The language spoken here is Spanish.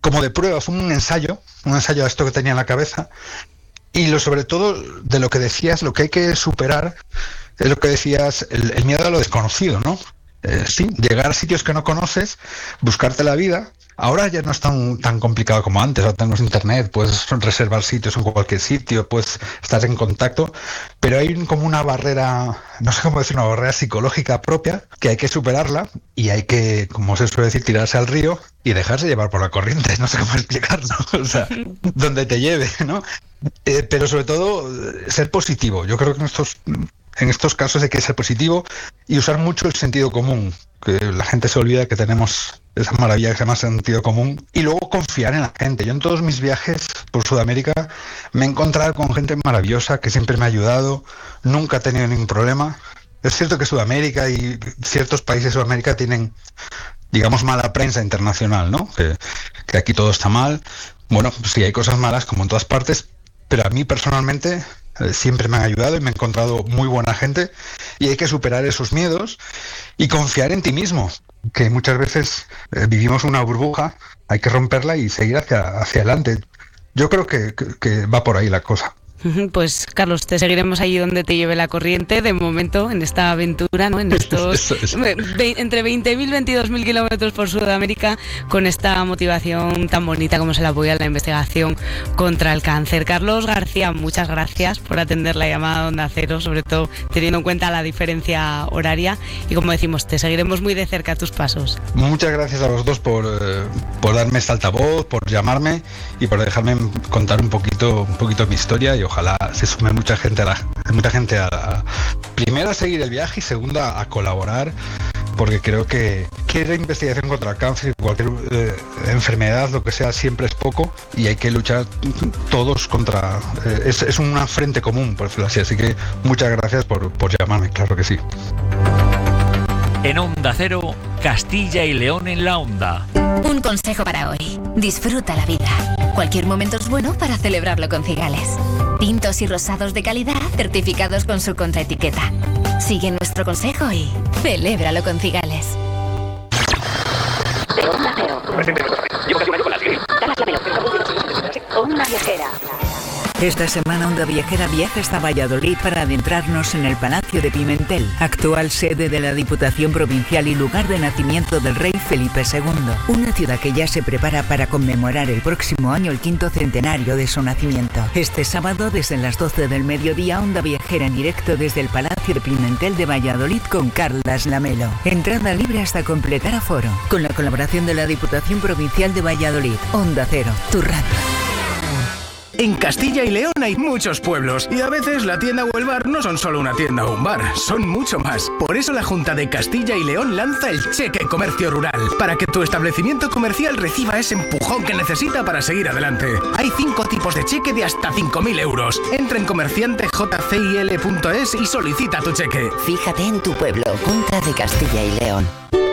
como de prueba, fue un ensayo a esto que tenía en la cabeza. Y sobre todo de lo que decías, lo que hay que superar es lo que decías, el miedo a lo desconocido, ¿no? Sí, llegar a sitios que no conoces, buscarte la vida. Ahora ya no es tan complicado como antes. Ahora tenemos internet, puedes reservar sitios en cualquier sitio, puedes estar en contacto, pero hay como una barrera, no sé cómo decir, una barrera psicológica propia que hay que superarla y hay que, como se suele decir, tirarse al río y dejarse llevar por la corriente. No sé cómo explicarlo, o sea, donde te lleve, ¿no? Pero sobre todo ser positivo. Yo creo que en estos casos hay que ser positivo y usar mucho el sentido común, que la gente se olvida que tenemos esa maravilla que se llama sentido común, y luego confiar en la gente. Yo en todos mis viajes por Sudamérica me he encontrado con gente maravillosa que siempre me ha ayudado, nunca he tenido ningún problema. Es cierto que Sudamérica y ciertos países de Sudamérica tienen, digamos, mala prensa internacional, ¿no? Que aquí todo está mal. Bueno, sí hay cosas malas como en todas partes, pero a mí personalmente siempre me han ayudado y me he encontrado muy buena gente, y hay que superar esos miedos y confiar en ti mismo, que muchas veces vivimos una burbuja, hay que romperla y seguir hacia adelante. Yo creo que va por ahí la cosa. Pues Carlos, te seguiremos allí donde te lleve la corriente, de momento, en esta aventura, ¿no? En estos entre 20.000 y 22.000 kilómetros por Sudamérica, con esta motivación tan bonita como se le apoya a la investigación contra el cáncer. Carlos García, muchas gracias por atender la llamada de Onda Cero, sobre todo teniendo en cuenta la diferencia horaria, y como decimos, te seguiremos muy de cerca a tus pasos. Muchas gracias a los dos por darme este altavoz, por llamarme y por dejarme contar un poquito mi historia, y ojalá se sume mucha gente a primero a seguir el viaje y segunda a colaborar, porque creo que la investigación contra el cáncer y cualquier enfermedad, lo que sea, siempre es poco, y hay que luchar todos contra... es una frente común, por decirlo así. Así que muchas gracias por llamarme, claro que sí. En Onda Cero, Castilla y León en la Onda. Un consejo para hoy: disfruta la vida. Cualquier momento es bueno para celebrarlo con Cigales. Tintos y rosados de calidad, certificados con su contraetiqueta. Sigue nuestro consejo y celébralo con Cigales. De Onda Cero. Llevo casi un año con la Siri. Dalas la pelota. Onda Viajera. Esta semana Onda Viajera viaja hasta Valladolid para adentrarnos en el Palacio de Pimentel, actual sede de la Diputación Provincial y lugar de nacimiento del rey Felipe II. Una ciudad que ya se prepara para conmemorar el próximo año el 5º centenario de su nacimiento. Este sábado, desde las 12 del mediodía, Onda Viajera en directo desde el Palacio de Pimentel de Valladolid con Carlas Lamelo. Entrada libre hasta completar aforo. Con la colaboración de la Diputación Provincial de Valladolid. Onda Cero, tu radio. En Castilla y León hay muchos pueblos y a veces la tienda o el bar no son solo una tienda o un bar, son mucho más. Por eso la Junta de Castilla y León lanza el Cheque Comercio Rural, para que tu establecimiento comercial reciba ese empujón que necesita para seguir adelante. Hay 5 tipos de cheque de hasta 5.000 euros. Entra en comerciantejcil.es y solicita tu cheque. Fíjate en tu pueblo, Junta de Castilla y León.